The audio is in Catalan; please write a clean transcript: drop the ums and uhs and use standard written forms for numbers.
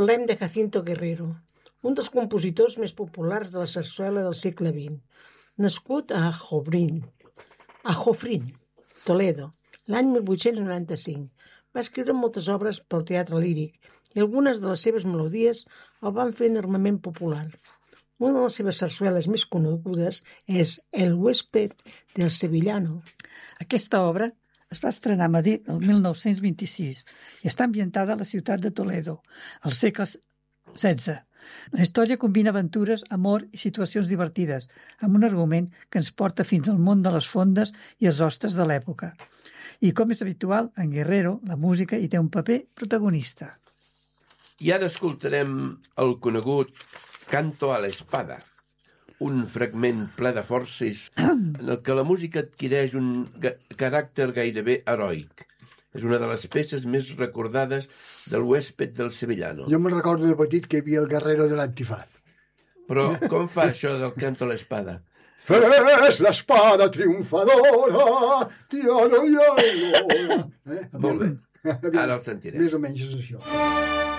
Parlem de Jacinto Guerrero, un dels compositors més populars de la sarsuela del segle XX. Nascut a Jofrín, Toledo, l'any 1895. Va escriure moltes obres pel teatre líric i algunes de les seves melodies el van fer enormement popular. Una de les seves sarsueles més conegudes és El huésped del Sevillano. Aquesta obra es va estrenar a Madrid el 1926 i està ambientada a la ciutat de Toledo, al segle XVI. La història combina aventures, amor i situacions divertides, amb un argument que ens porta fins al món de les fondes i els hostes de l'època. I com és habitual, en Guerrero, la música hi té un paper protagonista. I ara escoltarem el conegut Canto a l'Espada, un fragment ple de força en el que la música adquireix un caràcter gairebé heroic. És una de les peces més recordades del huésped del Sevillano. Jo me'n recordo de petit que hi havia el Guerrero de l'Antifaz. Però com fa això del Canto a l'Espada? Fes l'espada triomfadora, tiano, Molt bé, ara el sentirem. Més o menys és això.